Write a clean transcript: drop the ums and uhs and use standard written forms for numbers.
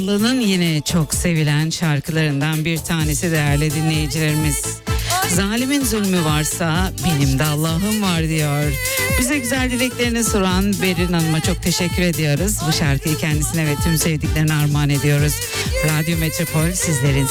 Kartallı'nın yine çok sevilen şarkılarından bir tanesi değerli dinleyicilerimiz. Zalimin zulmü varsa benim de Allah'ım var diyor. Bize güzel dileklerini soran Berin Hanım'a çok teşekkür ediyoruz. Bu şarkıyı kendisine ve tüm sevdiklerine armağan ediyoruz. Radyo Metropol sizlerin